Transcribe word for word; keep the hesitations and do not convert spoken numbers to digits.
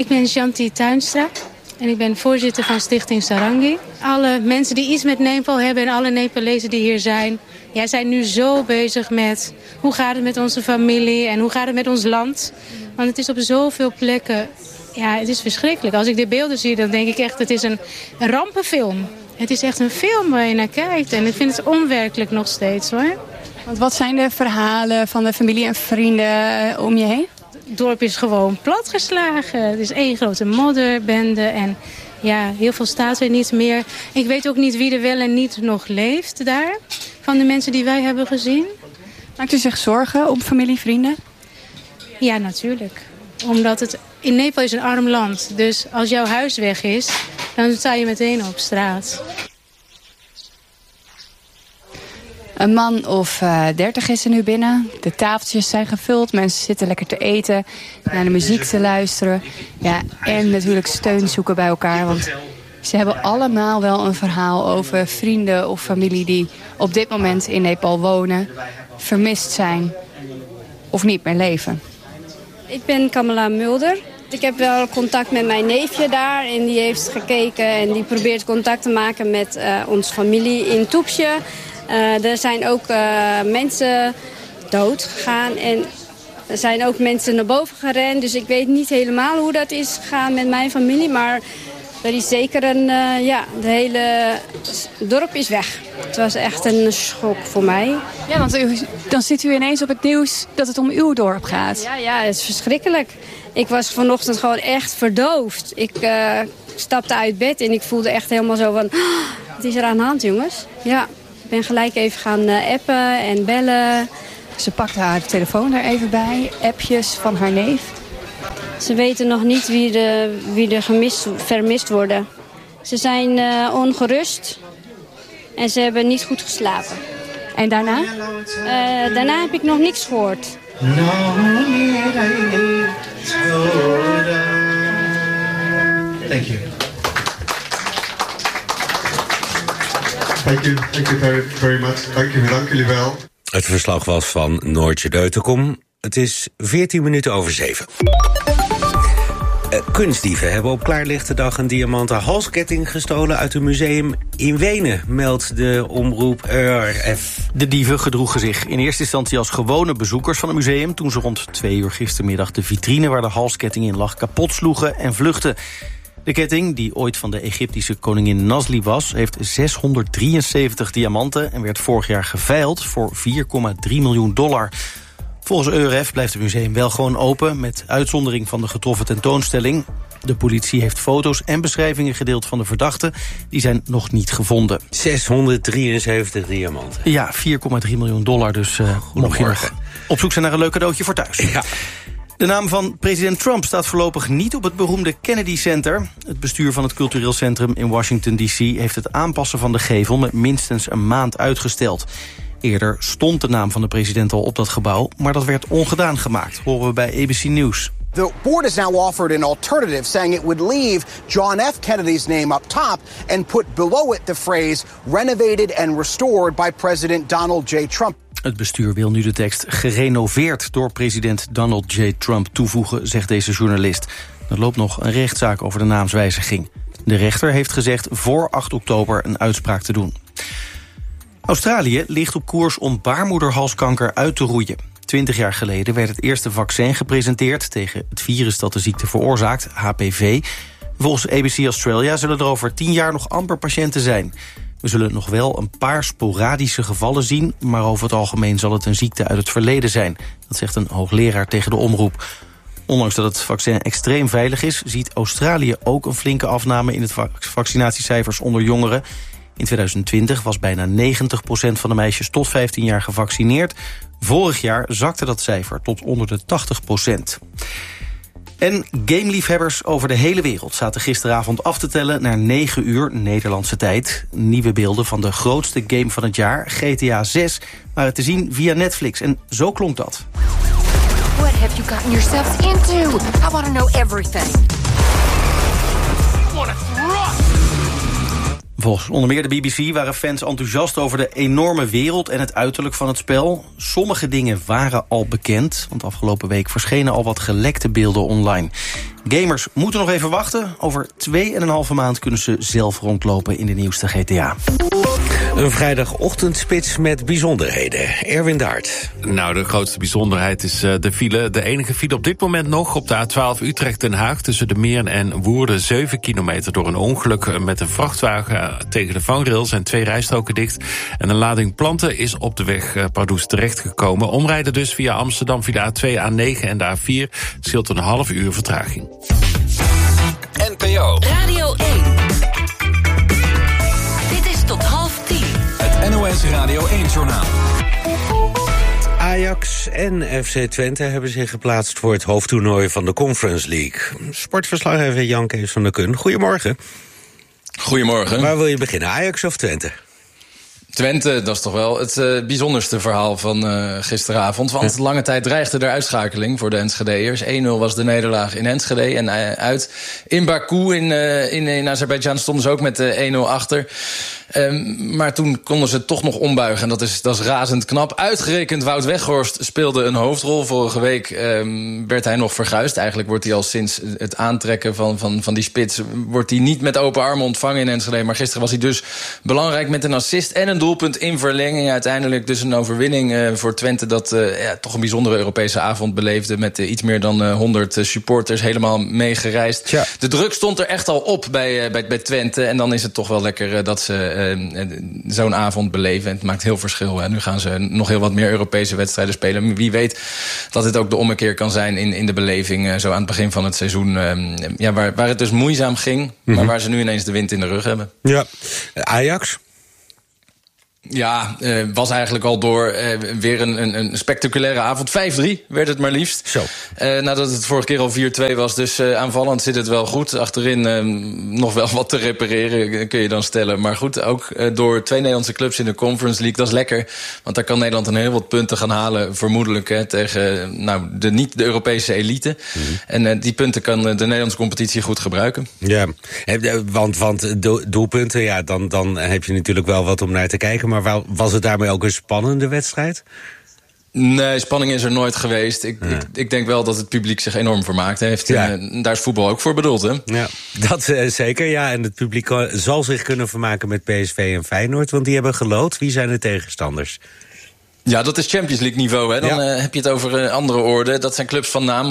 Ik ben Shanti Tuinstra en ik ben voorzitter van Stichting Sarangi. Alle mensen die iets met Nepal hebben en alle Nepalezen die hier zijn... ja, zijn nu zo bezig met hoe gaat het met onze familie en hoe gaat het met ons land. Want het is op zoveel plekken, ja, het is verschrikkelijk. Als ik de beelden zie, dan denk ik echt, het is een, een rampenfilm. Het is echt een film waar je naar kijkt en ik vind het onwerkelijk nog steeds, hoor. Want wat zijn de verhalen van de familie en vrienden om je heen? Het dorp is gewoon platgeslagen. Het is één grote modderbende en ja, heel veel staat er niet meer. Ik weet ook niet wie er wel en niet nog leeft daar, van de mensen die wij hebben gezien. Maakt u zich zorgen om familie, vrienden? Ja, natuurlijk. Omdat het in Nepal is een arm land. Dus als jouw huis weg is, dan sta je meteen op straat. Een man of uh, dertig is er nu binnen. De tafeltjes zijn gevuld. Mensen zitten lekker te eten, naar de muziek te luisteren. Ja, en natuurlijk steun zoeken bij elkaar. Want ze hebben allemaal wel een verhaal over vrienden of familie die op dit moment in Nepal wonen, vermist zijn of niet meer leven. Ik ben Kamala Mulder. Ik heb wel contact met mijn neefje daar en die heeft gekeken en die probeert contact te maken met uh, onze familie in Toepsje. Uh, er zijn ook uh, mensen dood gegaan en er zijn ook mensen naar boven gerend. Dus ik weet niet helemaal hoe dat is gegaan met mijn familie, maar er is zeker een, uh, ja, de hele dorp is weg. Het was echt een schok voor mij. Ja, want u, dan ziet u ineens op het nieuws dat het om uw dorp gaat. Ja, ja, het is verschrikkelijk. Ik was vanochtend gewoon echt verdoofd. Ik uh, stapte uit bed en ik voelde echt helemaal zo van, oh, wat is er aan de hand, jongens? Ja, ik ben gelijk even gaan uh, appen en bellen. Ze pakte haar telefoon er even bij, appjes van haar neef. Ze weten nog niet wie, de, wie er gemist, vermist worden. Ze zijn uh, ongerust en ze hebben niet goed geslapen. En daarna? Uh, daarna heb ik nog niks gehoord. Thank you. Thank you, thank you very, very much. Dank jullie, dank jullie wel. Het verslag was van Noortje Deutenkom. Het is veertien minuten over zeven. Uh, kunstdieven hebben op klaarlichte dag een diamanten halsketting gestolen uit een museum in Wenen, meldt de omroep R F. De dieven gedroegen zich in eerste instantie als gewone bezoekers van het museum toen ze rond twee uur gistermiddag de vitrine waar de halsketting in lag kapot sloegen en vluchtten. De ketting, die ooit van de Egyptische koningin Nasli was, heeft zeshonderddrieënzeventig diamanten en werd vorig jaar geveild voor vier komma drie miljoen dollar. Volgens E R F blijft het museum wel gewoon open, met uitzondering van de getroffen tentoonstelling. De politie heeft foto's en beschrijvingen gedeeld van de verdachten. Die zijn nog niet gevonden. zeshonderddrieënzeventig diamanten. Ja, vier komma drie miljoen dollar, dus uh, mocht je nog op zoek zijn naar een leuk cadeautje voor thuis. Ja. De naam van president Trump staat voorlopig niet op het beroemde Kennedy Center. Het bestuur van het cultureel centrum in Washington D C heeft het aanpassen van de gevel met minstens een maand uitgesteld. Eerder stond de naam van de president al op dat gebouw, maar dat werd ongedaan gemaakt, horen we bij A B C News. The board has now offered an alternative, saying it would leave John F. Kennedy's name up top and put below it the phrase renovated and restored by President Donald J. Trump. Het bestuur wil nu de tekst gerenoveerd door president Donald J. Trump toevoegen, zegt deze journalist. Er loopt nog een rechtszaak over de naamswijziging. De rechter heeft gezegd voor acht oktober een uitspraak te doen. Australië ligt op koers om baarmoederhalskanker uit te roeien. Twintig jaar geleden werd het eerste vaccin gepresenteerd tegen het virus dat de ziekte veroorzaakt, H P V. Volgens A B C Australia zullen er over tien jaar nog amper patiënten zijn. We zullen nog wel een paar sporadische gevallen zien, maar over het algemeen zal het een ziekte uit het verleden zijn. Dat zegt een hoogleraar tegen de omroep. Ondanks dat het vaccin extreem veilig is, ziet Australië ook een flinke afname in het vaccinatiecijfers onder jongeren. In twintig twintig was bijna negentig procent van de meisjes tot vijftien jaar gevaccineerd. Vorig jaar zakte dat cijfer tot onder de tachtig procent. En gameliefhebbers over de hele wereld zaten gisteravond af te tellen naar negen uur Nederlandse tijd. Nieuwe beelden van de grootste game van het jaar, G T A zes, waren te zien via Netflix. En zo klonk dat. What have you gotten yourselves into? I want to know everything. What a thrust! Volgens onder meer de B B C waren fans enthousiast over de enorme wereld en het uiterlijk van het spel. Sommige dingen waren al bekend, want afgelopen week verschenen al wat gelekte beelden online. Gamers moeten nog even wachten. Over twee en een halve maand kunnen ze zelf rondlopen in de nieuwste G T A. Een vrijdagochtendspits met bijzonderheden. Erwin Daert. Nou, de grootste bijzonderheid is uh, de file. De enige file op dit moment nog op de A twaalf Utrecht-Den Haag... tussen de Meern en Woerden, zeven kilometer door een ongeluk... met een vrachtwagen tegen de vangrail zijn twee rijstroken dicht. En een lading planten is op de weg uh, Pardoes terechtgekomen. Omrijden dus via Amsterdam via de A twee, A negen en de A vier... scheelt een half uur vertraging. N P O Radio één. Dit is tot half tien. Het N O S Radio één-journaal. Ajax en F C Twente hebben zich geplaatst voor het hoofdtoernooi van de Conference League. Sportverslaggever Jan Kees van der Kun. Goedemorgen. Goedemorgen. Waar wil je beginnen, Ajax of Twente? Twente, dat is toch wel het uh, bijzonderste verhaal van uh, gisteravond. Want ja. lange tijd dreigde er uitschakeling voor de Enschedeërs. één nul was de nederlaag in Enschede. En uh, uit in Baku in, uh, in, in Azerbeidzjan stonden ze ook met uh, één nul achter. Um, maar toen konden ze het toch nog ombuigen. En dat is, dat is razend knap. Uitgerekend Wout Weghorst speelde een hoofdrol. Vorige week um, werd hij nog verguisd. Eigenlijk wordt hij al sinds het aantrekken van, van, van die spits... wordt hij niet met open armen ontvangen in Enschede. Maar gisteren was hij dus belangrijk met een assist en een doelpunt in verlenging. Uiteindelijk dus een overwinning uh, voor Twente... dat uh, ja, toch een bijzondere Europese avond beleefde... met uh, iets meer dan uh, honderd uh, supporters helemaal meegereisd. Ja. De druk stond er echt al op bij, uh, bij, bij Twente. En dan is het toch wel lekker uh, dat ze... Uh, zo'n avond beleven. En het maakt heel verschil. Hè. Nu gaan ze nog heel wat meer Europese wedstrijden spelen. Wie weet dat het ook de ommekeer kan zijn in, in de beleving. Uh, zo aan het begin van het seizoen. Uh, ja, waar, waar het dus moeizaam ging. Mm-hmm. Maar waar ze nu ineens de wind in de rug hebben. Ja, Ajax? Ja, uh, was eigenlijk al door uh, weer een, een, een spectaculaire avond. vijf drie werd het maar liefst. Zo. Uh, nadat het vorige keer al vier twee was. Dus uh, aanvallend zit het wel goed. Achterin uh, nog wel wat te repareren, kun je dan stellen. Maar goed, ook uh, door twee Nederlandse clubs in de Conference League. Dat is lekker, want daar kan Nederland een heel wat punten gaan halen. Vermoedelijk hè, tegen nou, de, niet de Europese elite. Mm-hmm. En uh, die punten kan de Nederlandse competitie goed gebruiken. Ja, want, want do, doelpunten, ja, dan, dan heb je natuurlijk wel wat om naar te kijken. Maar was het daarmee ook een spannende wedstrijd? Nee, spanning is er nooit geweest. Ik, ja. ik, ik denk wel dat het publiek zich enorm vermaakt heeft. Ja. En daar is voetbal ook voor bedoeld, hè? Ja, dat uh, zeker, ja. En het publiek zal zich kunnen vermaken met P S V en Feyenoord... want die hebben gelood. Wie zijn de tegenstanders? Ja, dat is Champions League niveau, hè? Dan ja. uh, heb je het over uh, andere orde. Dat zijn clubs van naam.